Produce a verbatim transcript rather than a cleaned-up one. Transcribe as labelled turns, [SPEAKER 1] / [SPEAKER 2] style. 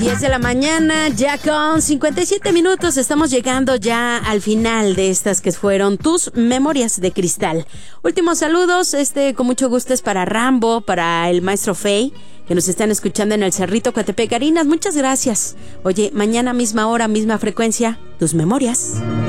[SPEAKER 1] diez de la mañana, ya con cincuenta y siete minutos. Estamos llegando ya al final de estas que fueron tus memorias de cristal. Últimos saludos, este con mucho gusto es para Rambo, para el maestro Fey, que nos están escuchando en el Cerrito Coatepec. Carinas, muchas gracias. Oye, mañana misma hora, misma frecuencia, tus memorias.